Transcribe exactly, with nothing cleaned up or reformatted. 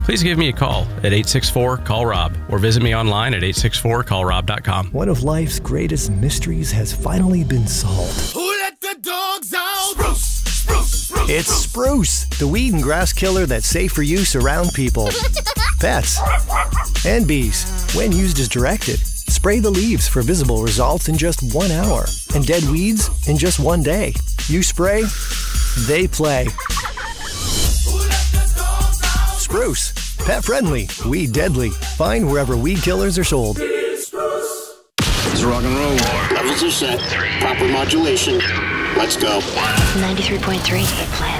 please give me a call at eight six four, call Rob or visit me online at eight six four, call rob dot com. One of life's greatest mysteries has finally been solved. Who let the dogs out? Spruce, spruce, spruce. It's Spruce, the weed and grass killer that's safe for use around people, pets, and bees. When used as directed, spray the leaves for visible results in just one hour and dead weeds in just one day. You spray, they play. Spruce, pet friendly, weed deadly. Find wherever weed killers are sold. It's rock and roll. Levels are set. Proper modulation. Let's go. ninety-three point three. Play.